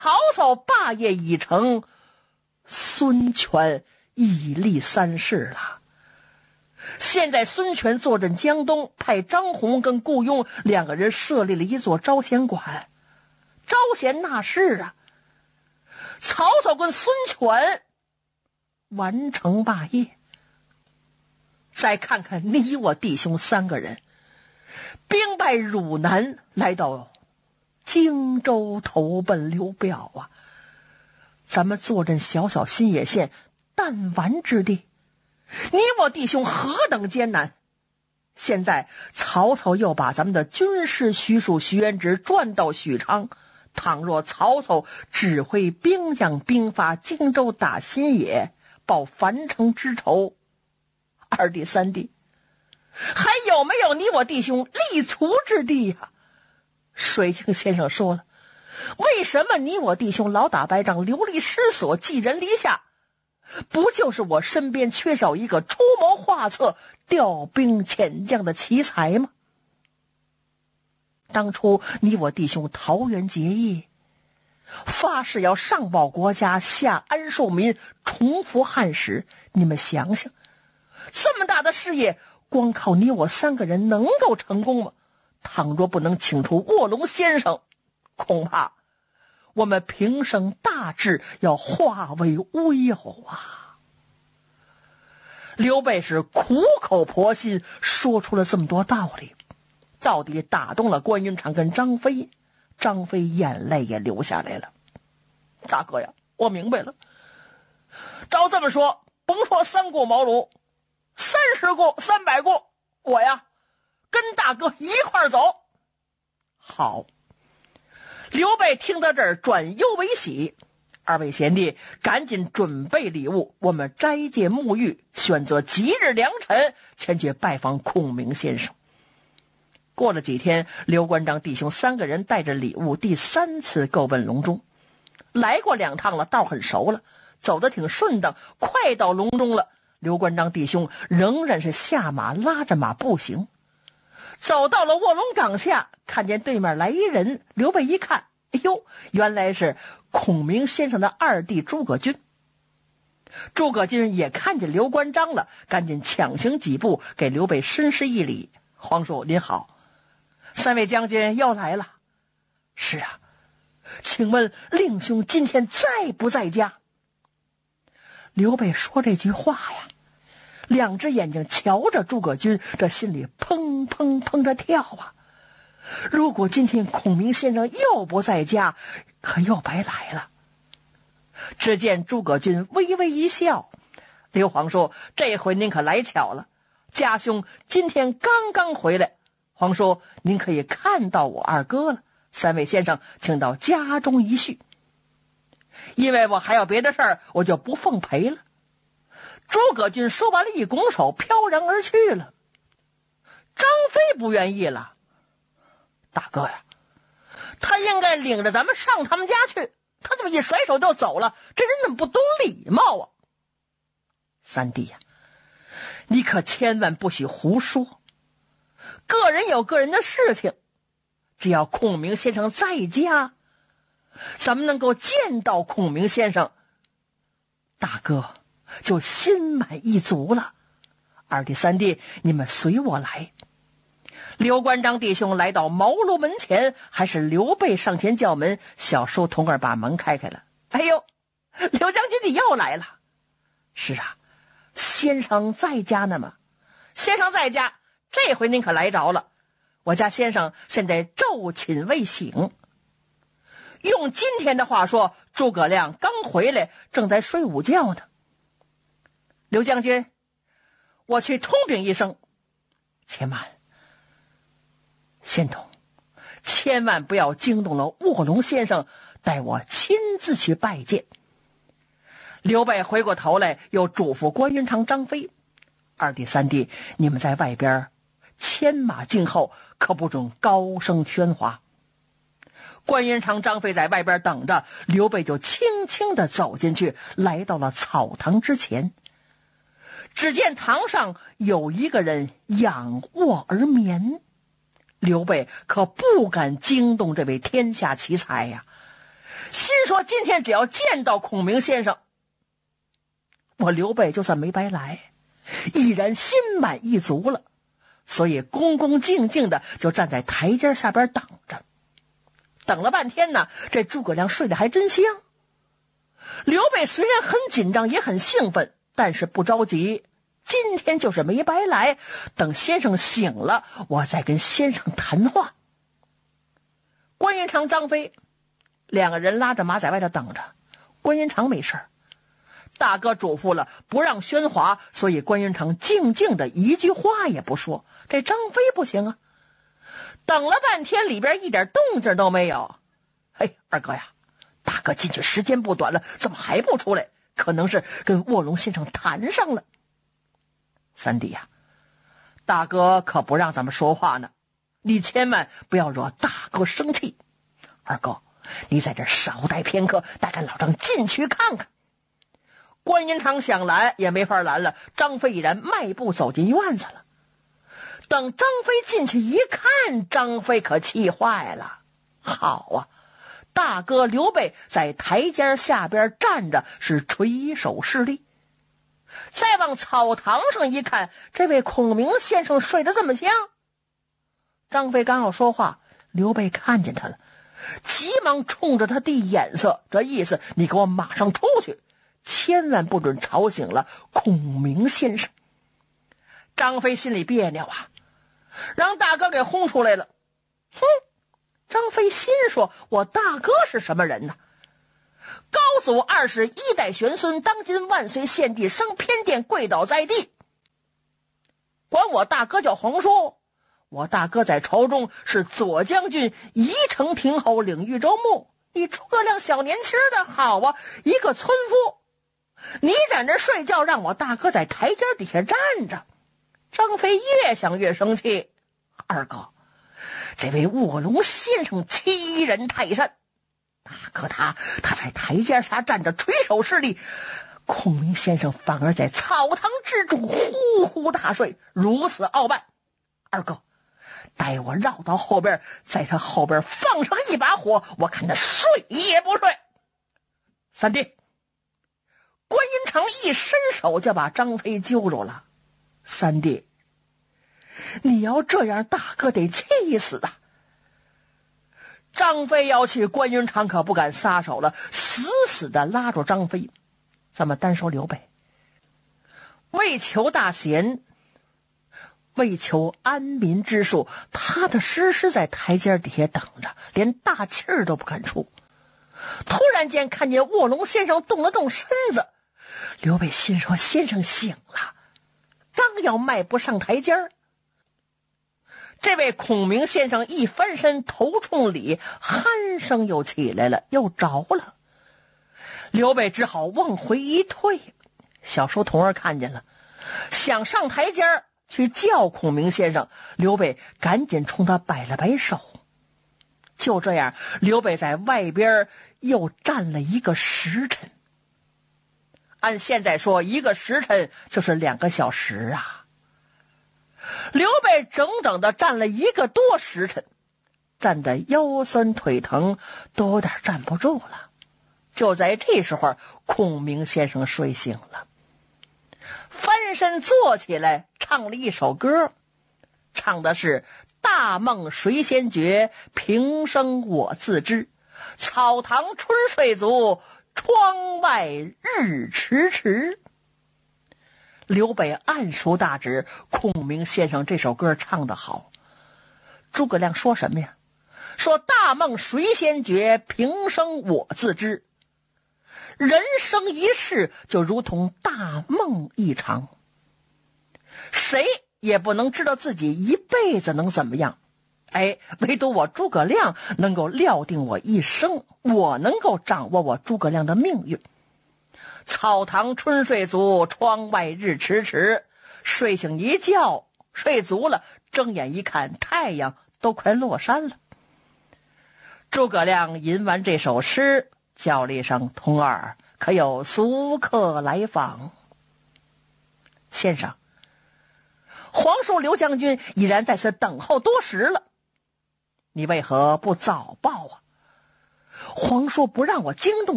曹操霸业已成，孙权已立三世了。现在孙权坐镇江东，派张宏跟顾雍2个人设立了一座招贤馆，招贤纳士啊。曹操跟孙权完成霸业。再看看你我弟兄3个人，兵败汝南，来到荆州投奔刘表啊。咱们坐镇小小新野县弹丸之地，你我弟兄何等艰难。现在曹操又把咱们的军师徐庶、徐元直转到许昌，倘若曹操指挥兵将兵发荆州打新野，报樊城之仇，二弟三弟还有没有你我弟兄立足之地呀？水镜先生说了，为什么你我弟兄老打败仗，流离失所，寄人篱下？不就是我身边缺少一个出谋划策、调兵遣将的奇才吗？当初你我弟兄桃园结义，发誓要上报国家，下安庶民，重复汉史。你们想想，这么大的事业，光靠你我3个人能够成功吗？倘若不能请出卧龙先生，恐怕我们平生大志要化为乌有啊！刘备是苦口婆心说出了这么多道理，到底打动了关云长跟张飞。张飞眼泪也流下来了。大哥呀，我明白了。照这么说，甭说3顾茅庐，30顾300顾，我呀跟大哥一块走。好。刘备听到这儿，转忧为喜。2位贤弟赶紧准备礼物，我们斋戒沐浴，选择吉日良辰前去拜访孔明先生。过了几天，刘关张弟兄3个人带着礼物第3次购奔隆中。来过2趟了，道很熟了，走得挺顺当，快到隆中了。刘关张弟兄仍然是下马拉着马步行，走到了卧龙岗下，看见对面来一人。刘备一看，哎呦，原来是孔明先生的2弟诸葛均。诸葛均也看见刘关张了，赶紧抢行几步，给刘备深施一礼。皇叔您好，3位将军又来了。是啊，请问令兄今天在不在家？刘备说这句话呀，2只眼睛瞧着诸葛均，这心里砰砰砰着跳啊。如果今天孔明先生又不在家，可又白来了。只见诸葛均微微一笑，刘皇叔，这回您可来巧了，家兄今天刚刚回来，皇叔您可以看到我2哥了。3位先生请到家中一叙。因为我还有别的事儿，我就不奉陪了。诸葛均说完了，一拱手飘然而去了。张飞不愿意了，大哥呀，他应该领着咱们上他们家去，他这么一甩手就走了，这人怎么不懂礼貌啊？三弟呀，你可千万不许胡说，个人有个人的事情，只要孔明先生在家，咱们能够见到孔明先生，大哥就心满意足了。2弟3弟，你们随我来。刘关张弟兄来到茅庐门前，还是刘备上前叫门，小书童儿把门开开了。哎呦，刘将军你又来了。是啊，先生在家呢吗？先生在家，这回您可来着了。我家先生现在昼寝未醒，用今天的话说，诸葛亮刚回来，正在睡午觉呢。刘将军，我去通禀一声。且慢，仙童，千万不要惊动了卧龙先生，待我亲自去拜见。刘备回过头来，又嘱咐关云长、张飞：2弟3弟，你们在外边牵马静候，可不准高声喧哗。关云长、张飞在外边等着，刘备就轻轻地走进去，来到了草堂之前。只见堂上有一个人仰卧而眠，刘备可不敢惊动这位天下奇才呀。 心说今天只要见到孔明先生，我刘备就算没白来，已然心满意足了。所以恭恭敬敬的就站在台阶下边等着。等了半天呢，这诸葛亮睡得还真香。刘备虽然很紧张也很兴奋，但是不着急，今天就是没白来，等先生醒了，我再跟先生谈话。关云长、张飞两个人拉着马在外头等着。关云长没事，大哥嘱咐了不让喧哗，所以关云长静静的一句话也不说。这张飞不行啊，等了半天里边一点动静都没有。嘿，二哥呀，大哥进去时间不短了，怎么还不出来？可能是跟卧龙先生谈上了。三弟呀，大哥可不让咱们说话呢，你千万不要惹大哥生气。二哥，你在这少待片刻，带着老张进去看看。关云长想拦也没法拦了，张飞已然迈步走进院子了。等张飞进去一看，张飞可气坏了。好啊，大哥刘备在台阶下边站着，是垂手施礼。再往草堂上一看，这位孔明先生睡得这么香。张飞刚要说话，刘备看见他了，急忙冲着他递眼色，这意思你给我马上出去，千万不准吵醒了孔明先生。张飞心里别扭啊，让大哥给轰出来了。哼！张飞心说，我大哥是什么人呢？高祖21代玄孙，当今万岁献帝升偏殿，跪倒在地，管我大哥叫皇叔。我大哥在朝中是左将军、宜城亭侯，领豫州牧。你诸葛亮小年轻的好啊，一个村夫，你在那睡觉，让我大哥在台阶底下站着。张飞越想越生气。二哥，这位卧龙先生欺人太甚，大哥他在台阶下站着垂手施礼，孔明先生反而在草堂之中呼呼大睡，如此傲慢。二哥，待我绕到后边，在他后边放上一把火，我看他睡也不睡。三弟，关云长一伸手就把张飞揪住了。三弟，你要这样，大哥得气死的。张飞要去，关云长可不敢撒手了，死死的拉住张飞。咱们单说刘备，为求大贤，为求安民之术，踏踏实实在台阶底下等着，连大气儿都不敢出。突然间看见卧龙先生动了动身子，刘备心说先生醒了，刚要迈步上台阶儿，这位孔明先生一翻身，头冲里，鼾声又起来了，又着了。刘备只好往回一退。小书童儿看见了，想上台阶儿去叫孔明先生，刘备赶紧冲他摆了摆手。就这样，刘备在外边又站了一个时辰。按现在说，一个时辰就是2个小时啊。刘备整整的站了1个多时辰，站得腰酸腿疼，都有点站不住了。就在这时候，孔明先生睡醒了，翻身坐起来，唱了一首歌，唱的是大梦谁先觉，平生我自知，草堂春睡足，窗外日迟迟。刘备暗熟大指，孔明先生这首歌唱得好。诸葛亮说什么呀？说大梦谁先觉，平生我自知。人生一世就如同大梦一场，谁也不能知道自己一辈子能怎么样，唯独我诸葛亮能够料定我一生，我能够掌握我诸葛亮的命运。草堂春睡足，窗外日迟迟。睡醒一觉，睡足了，睁眼一看，太阳都快落山了。诸葛亮吟完这首诗，叫了一声：“童儿，可有俗客来访？”先生，皇叔刘将军已然在此等候多时了，你为何不早报啊？ 皇叔不让我惊动